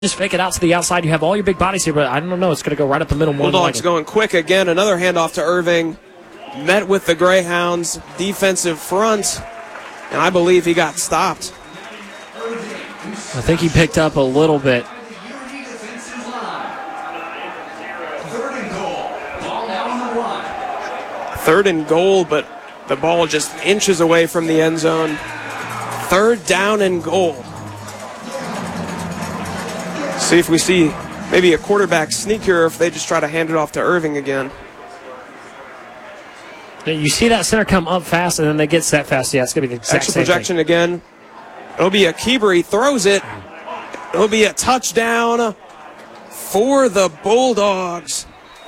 just fake it out to the outside. You have all your big bodies here, but I don't know. It's going to go right up the middle. Bulldogs going quick again. Another handoff to Irving. Met with the Greyhounds. Defensive front. And I believe he got stopped. I think he picked up a little bit. Third and goal, but the ball just inches away from the end zone. Third down and goal. See if we see maybe a quarterback sneak here, or if they just try to hand it off to Irving again. You see that center come up fast, and then they get set fast. Yeah, it's going to be the exact Extra same projection thing. again. It'll be a keeper. He throws it. It'll be a touchdown for the Bulldogs.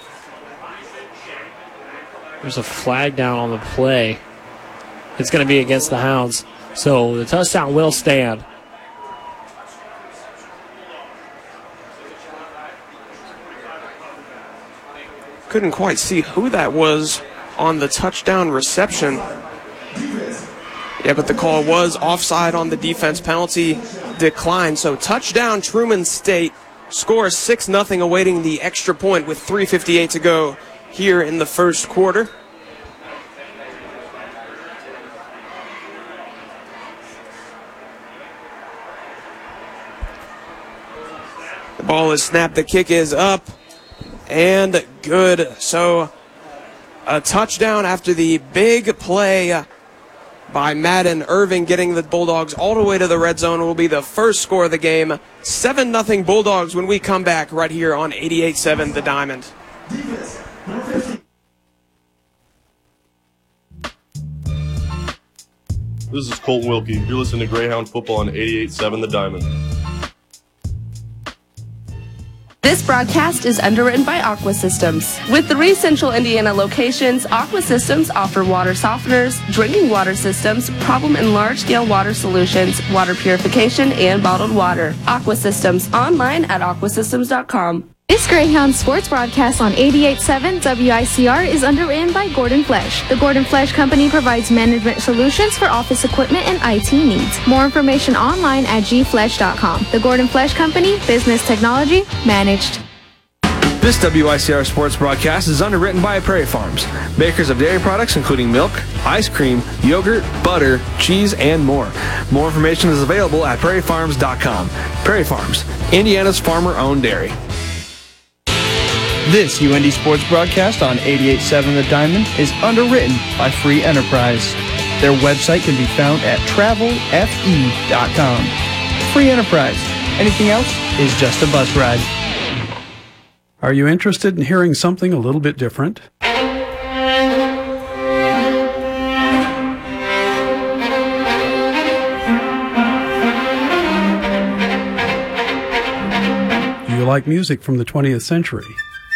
There's a flag down on the play. It's going to be against the Hounds. So the touchdown will stand. Couldn't quite see who that was on the touchdown reception. Yeah, but the call was offside on the defense. Penalty declined. So touchdown Truman State. Score 6-0, awaiting the extra point with 3:58 to go here in the first quarter. The ball is snapped. The kick is up and good. So a touchdown after the big play by Madden. Irving getting the Bulldogs all the way to the red zone will be the first score of the game. 7-0 Bulldogs when we come back right here on 88.7 The Diamond. This is Colton Wilkie. You're listening to Greyhound Football on 88.7 The Diamond. This broadcast is underwritten by Aqua Systems. With 3 central Indiana locations, Aqua Systems offer water softeners, drinking water systems, problem and large-scale water solutions, water purification, and bottled water. Aqua Systems, online at aquasystems.com. This Greyhound sports broadcast on 88.7 WICR is underwritten by Gordon Flesch. The Gordon Flesch Company provides management solutions for office equipment and IT needs. More information online at gflesch.com. The Gordon Flesch Company, business technology managed. This WICR sports broadcast is underwritten by Prairie Farms, makers of dairy products including milk, ice cream, yogurt, butter, cheese, and more. More information is available at prairiefarms.com. Prairie Farms, Indiana's farmer-owned dairy. This UND Sports broadcast on 88.7 The Diamond is underwritten by Free Enterprise. Their website can be found at travelfe.com. Free Enterprise. Anything else is just a bus ride. Are you interested in hearing something a little bit different? Do you like music from the 20th century?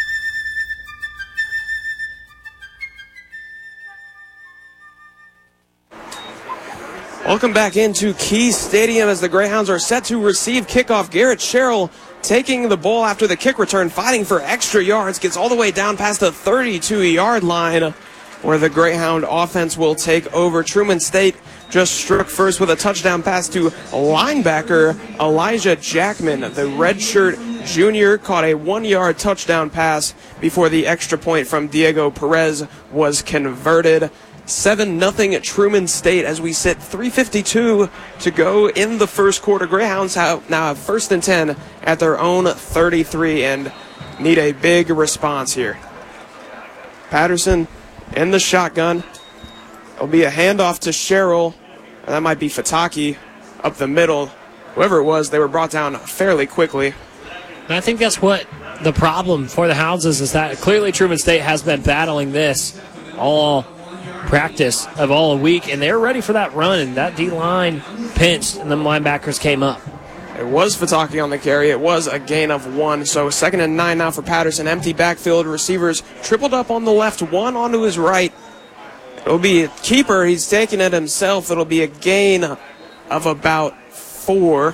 Welcome back into Key Stadium as the Greyhounds are set to receive kickoff. Garrett Sherrill taking the ball after the kick return, fighting for extra yards, gets all the way down past the 32-yard line where the Greyhound offense will take over. Truman State just struck first with a touchdown pass to linebacker Elijah Jackman. The redshirt junior caught a 1-yard touchdown pass before the extra point from Diego Perez was converted. 7-0 Truman State as we sit 3:52 to go in the first quarter. Greyhounds now have 1st and 10 at their own 33 and need a big response here. Patterson in the shotgun. It'll be a handoff to Sherrill. That might be Fataki up the middle. Whoever it was, they were brought down fairly quickly. And I think that's what the problem for the Hounds is that clearly Truman State has been battling this all practice of all a week, and they're ready for that run, and that D-line pinched, and the linebackers came up. It was Fataki on the carry. It was a gain of 1, so 2nd and 9 now for Patterson. Empty backfield, receivers tripled up on the left, 1 onto his right. It'll be a keeper. He's taking it himself. It'll be a gain of about 4.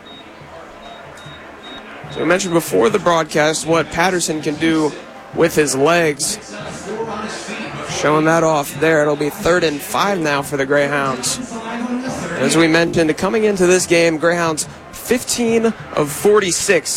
So we mentioned before the broadcast what Patterson can do with his legs. Showing that off there. It'll be 3rd and 5 now for the Greyhounds. As we mentioned, coming into this game, Greyhounds 15 of 46